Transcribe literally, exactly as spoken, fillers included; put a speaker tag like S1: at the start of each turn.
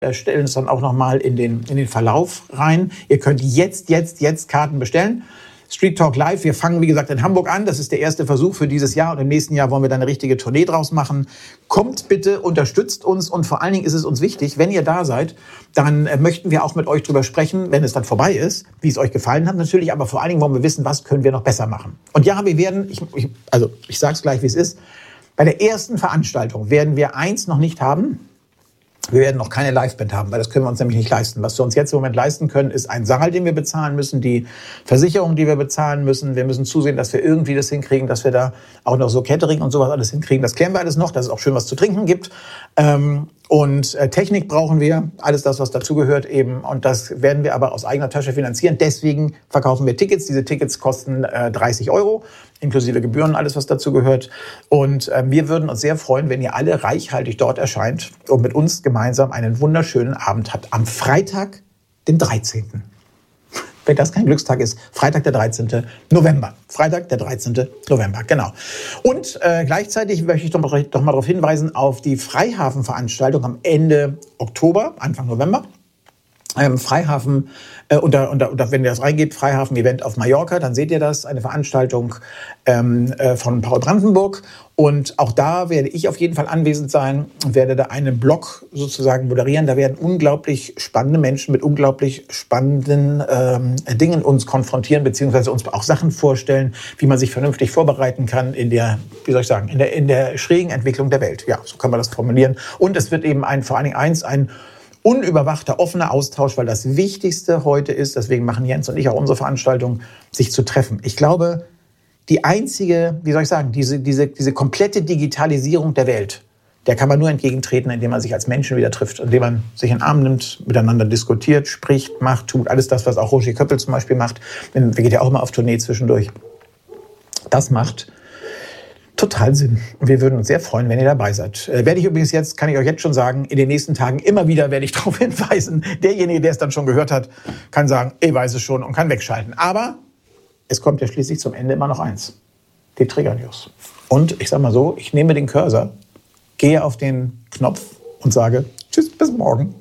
S1: Wir stellen es dann auch nochmal in den, in den Verlauf rein. Ihr könnt jetzt, jetzt, jetzt Karten bestellen. Street Talk Live, wir fangen wie gesagt in Hamburg an. Das ist der erste Versuch für dieses Jahr und im nächsten Jahr wollen wir dann eine richtige Tournee draus machen. Kommt bitte, unterstützt uns und vor allen Dingen ist es uns wichtig, wenn ihr da seid, dann möchten wir auch mit euch drüber sprechen, wenn es dann vorbei ist, wie es euch gefallen hat natürlich, aber vor allen Dingen wollen wir wissen, was können wir noch besser machen. Und ja, wir werden, ich, ich, also ich sage es gleich, wie es ist, bei der ersten Veranstaltung werden wir eins noch nicht haben. Wir werden noch keine Liveband haben, weil das können wir uns nämlich nicht leisten. Was wir uns jetzt im Moment leisten können, ist ein Saal, den wir bezahlen müssen, die Versicherung, die wir bezahlen müssen. Wir müssen zusehen, dass wir irgendwie das hinkriegen, dass wir da auch noch so Catering und sowas alles hinkriegen. Das klären wir alles noch, dass es auch schön was zu trinken gibt. Und Technik brauchen wir, alles das, was dazugehört eben. Und das werden wir aber aus eigener Tasche finanzieren. Deswegen verkaufen wir Tickets. Diese Tickets kosten dreißig Euro, inklusive Gebühren, alles, was dazu gehört. Und wir würden uns sehr freuen, wenn ihr alle reichhaltig dort erscheint und mit uns gemeinsam einen wunderschönen Abend habt. Am Freitag, den dreizehnten Wenn das kein Glückstag ist, Freitag, der dreizehnte November. Freitag, der dreizehnte November, genau. Und äh, gleichzeitig möchte ich doch mal, doch mal darauf hinweisen, auf die Freihafen-Veranstaltung am Ende Oktober, Anfang November. Ähm, Freihafen, äh, unter, unter, unter, wenn ihr das reingebt, Freihafen-Event auf Mallorca, dann seht ihr das, eine Veranstaltung ähm, äh, von Paul Brandenburg. Und auch da werde ich auf jeden Fall anwesend sein und werde da einen Blog sozusagen moderieren. Da werden unglaublich spannende Menschen mit unglaublich spannenden ähm, Dingen uns konfrontieren, beziehungsweise uns auch Sachen vorstellen, wie man sich vernünftig vorbereiten kann in der, wie soll ich sagen, in der, in der schrägen Entwicklung der Welt. Ja, so kann man das formulieren. Und es wird eben ein, vor allen Dingen eins, ein unüberwachter, offener Austausch, weil das Wichtigste heute ist, deswegen machen Jens und ich auch unsere Veranstaltung, sich zu treffen. Ich glaube, die einzige, wie soll ich sagen, diese, diese, diese komplette Digitalisierung der Welt, der kann man nur entgegentreten, indem man sich als Menschen wieder trifft, indem man sich in den Arm nimmt, miteinander diskutiert, spricht, macht, tut, alles das, was auch Roger Köppel zum Beispiel macht. Wir gehen ja auch immer auf Tournee zwischendurch. Das macht total Sinn. Und wir würden uns sehr freuen, wenn ihr dabei seid. Äh, werde ich übrigens jetzt, kann ich euch jetzt schon sagen, in den nächsten Tagen immer wieder werde ich darauf hinweisen. Derjenige, der es dann schon gehört hat, kann sagen, ich weiß es schon und kann wegschalten. Aber es kommt ja schließlich zum Ende immer noch eins. Die Trigger-News. Und ich sage mal so, ich nehme den Cursor, gehe auf den Knopf und sage, tschüss, bis morgen.